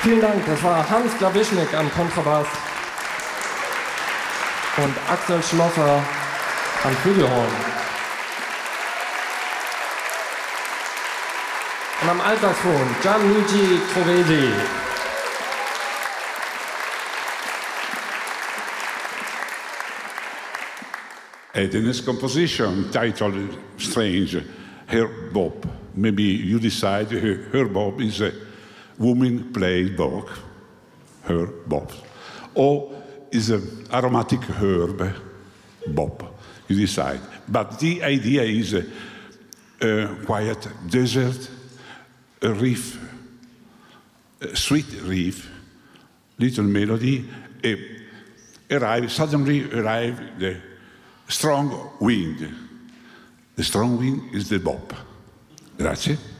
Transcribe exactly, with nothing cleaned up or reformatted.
Vielen Dank, das war Hans Glawischnik am Kontrabass und Axel Schlosser am Flügelhorn. Und am Altsaxophon Gianluigi Trovesi. And in this composition, titled strange, Her Bob. Maybe you decide her, her Bob is a woman playing dog, her Bob. Or is an aromatic herb, Bob. You decide. But the idea is a, a quiet desert, a riff, a sweet riff, little melody, a, arrive, suddenly arrive the strong wind. The strong wind is the Bob. Grazie.